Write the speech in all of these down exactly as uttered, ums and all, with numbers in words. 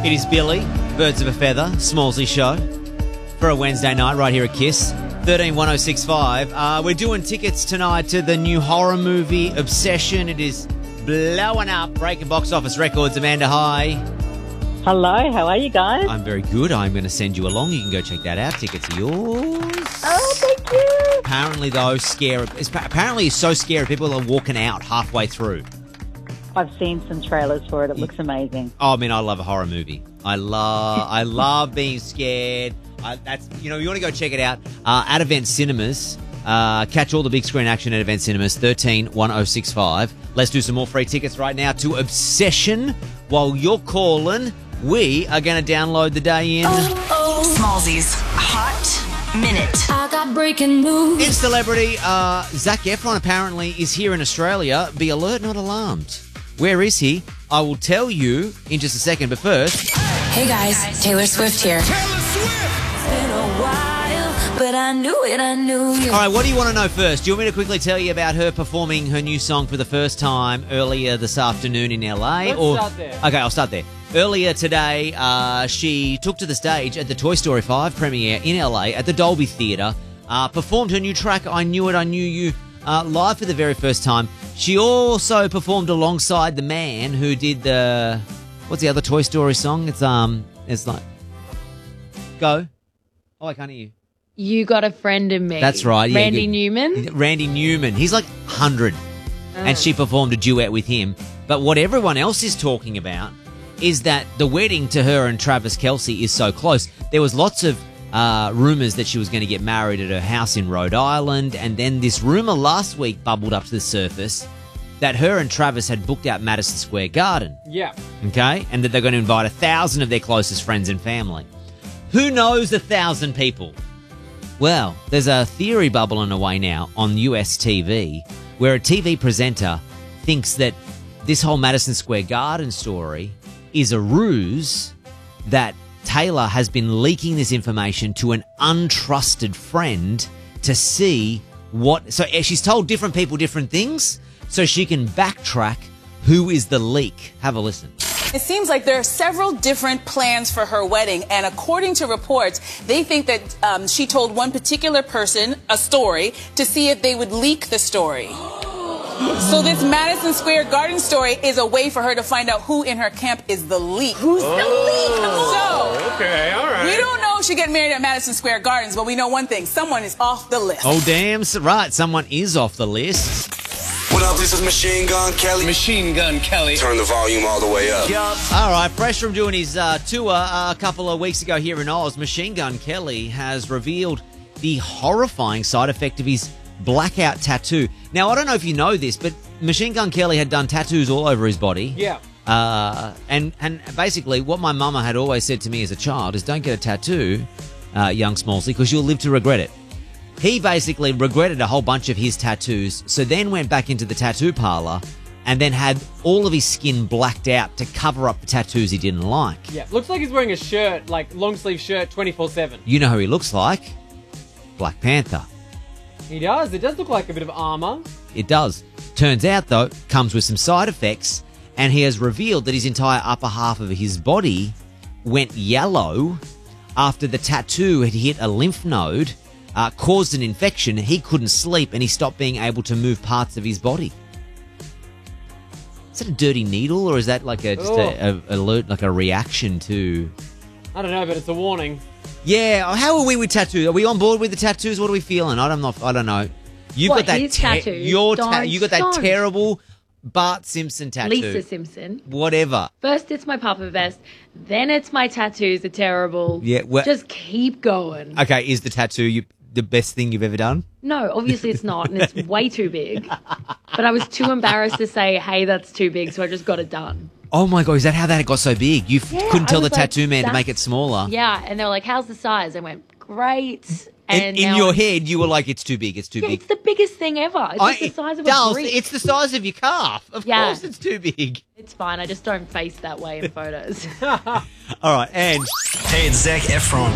It is Billy, Birds of a Feather, Smallsy Show, for a Wednesday night right here at Kiss. thirteen one oh six five. Uh, we're doing tickets tonight to the new horror movie, Obsession. It is blowing up, breaking box office records. Amanda, hi. Hello, how are you guys? I'm very good. I'm going to send you along. You can go check that out. Tickets are yours. Oh, thank you. Apparently, though, scary. It's, apparently, it's so scary, people are walking out halfway through. I've seen some trailers for it. It looks amazing. Oh, I mean, I love a horror movie. I love, I love being scared. I, that's you know, you want to go check it out uh, at Event Cinemas. Uh, catch all the big screen action at Event Cinemas. thirteen one oh six five. Let's do some more free tickets right now to Obsession. While you're calling, we are going to download the day in. Oh, oh. Smallsy's Hot Minute. I got breaking news. In celebrity, uh, Zac Efron apparently is here in Australia. Be alert, not alarmed. Where is he? I will tell you in just a second, but first... Hey guys, Taylor Swift here. Taylor Swift! It's been a while, but I knew it, I knew you. All right, what do you want to know first? Do you want me to quickly tell you about her performing her new song for the first time earlier this afternoon in L A? Let's or... start there. Okay, I'll start there. Earlier today, uh, she took to the stage at the Toy Story five premiere in L A at the Dolby Theatre, uh, performed her new track, I Knew It, I Knew You, uh, live for the very first time. She also performed alongside the man who did the... What's the other Toy Story song? It's, um, it's like... Go. Oh, I can't hear you. You Got a Friend in Me. That's right. Yeah, Randy good. Newman. Randy Newman. He's like one hundred. Oh. And she performed a duet with him. But what everyone else is talking about is that the wedding to her and Travis Kelce is so close. There was lots of uh, rumours that she was going to get married at her house in Rhode Island. And then this rumour last week bubbled up to the surface that her and Travis had booked out Madison Square Garden. Yeah. Okay? And that they're going to invite a thousand of their closest friends and family. Who knows a thousand people? Well, there's a theory bubbling away now on U S T V where a T V presenter thinks that this whole Madison Square Garden story is a ruse, that Taylor has been leaking this information to an untrusted friend to see what... So she's told different people different things so she can backtrack who is the leak. Have a listen. It seems like there are several different plans for her wedding, and according to reports, they think that um, she told one particular person a story to see if they would leak the story. So this Madison Square Garden story is a way for her to find out who in her camp is the leak. Who's the leak? So, Okay, all right. we don't know if she get married at Madison Square Gardens, but we know one thing. Someone is off the list. Oh, damn. Right, someone is off the list. What up, this is Machine Gun Kelly. Machine Gun Kelly. Turn the volume all the way up. All right, fresh from doing his uh, tour uh, a couple of weeks ago here in Oz, Machine Gun Kelly has revealed the horrifying side effect of his blackout tattoo. Now, I don't know if you know this, but Machine Gun Kelly had done tattoos all over his body. Yeah. Uh, and, and basically, what my mama had always said to me as a child is don't get a tattoo, uh, young Smallsy, because you'll live to regret it. He basically regretted a whole bunch of his tattoos, so then went back into the tattoo parlor and then had all of his skin blacked out to cover up the tattoos he didn't like. Yeah, looks like he's wearing a shirt, like long sleeve shirt, twenty-four seven. You know who he looks like? Black Panther. He does. It does look like a bit of armor. It does. Turns out, though, comes with some side effects, and he has revealed that his entire upper half of his body went yellow after the tattoo had hit a lymph node, uh, caused an infection. He couldn't sleep, and he stopped being able to move parts of his body. Is that a dirty needle, or is that like a just a, a alert, like a reaction to? I don't know, but it's a warning. Yeah, how are we with tattoos? Are we on board with the tattoos? What are we feeling? I don't know. I don't know. You've What, got that. his tattoos? Your ta- Don't, you got that don't. terrible Bart Simpson tattoo. Lisa Simpson. Whatever. First it's my puffer vest, then it's my tattoos are terrible. Yeah, well- Just keep going. Okay, is the tattoo you, the best thing you've ever done? No, obviously it's not, and it's way too big. But I was too embarrassed to say, hey, that's too big, so I just got it done. Oh my god, is that how that got so big? You f- Yeah, couldn't I tell the was like, tattoo man to make it "That's-" smaller. Yeah, and they were like, how's the size? I went, great. And And in now your I'm- head, you were like, "It's too big. It's too Yeah, big." it's the biggest thing ever. It's like I- the size of Dulce, a brick. it's the size of your calf. Of Yeah. course, it's too big. It's fine. I just don't face that way in photos. All right, and Hey, it's Zac Efron.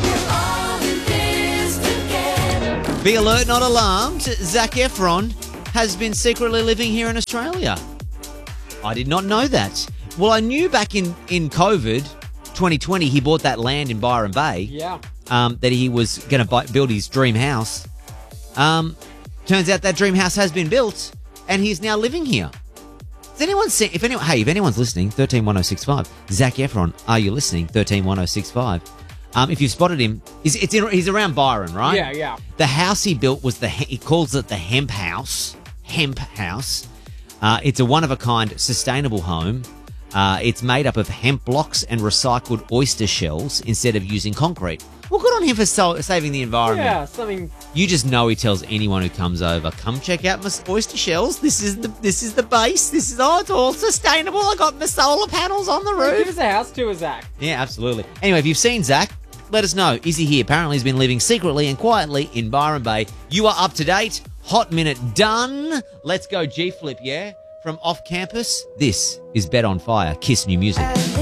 be alert, not alarmed. Zac Efron has been secretly living here in Australia. I did not know that. Well, I knew back in in COVID twenty twenty, he bought that land in Byron Bay. Yeah. Um, that he was going to build his dream house. Um, turns out that dream house has been built, and he's now living here. Has anyone seen? If anyone, hey, if anyone's listening, thirteen one oh six five. Zac Efron, are you listening? thirteen one oh six five. Um, if you've spotted him, he's, it's in, he's around Byron, right? Yeah, yeah. The house he built was the he calls it the Hemp House. Hemp House. Uh, it's a one of a kind sustainable home. Uh, it's made up of hemp blocks and recycled oyster shells instead of using concrete. Well, good on him for so- saving the environment. Yeah, something. You just know he tells anyone who comes over, come check out my oyster shells. This is the this is the base. This is oh, it's all sustainable. I got my solar panels on the Give roof. us a house tour, Zach. Yeah, absolutely. Anyway, if you've seen Zach, let us know. Is he here? Apparently, he's been living secretly and quietly in Byron Bay. You are up to date. Hot minute done. Let's go G Flip. Yeah, from off campus. This is Bet on Fire. Kiss New Music.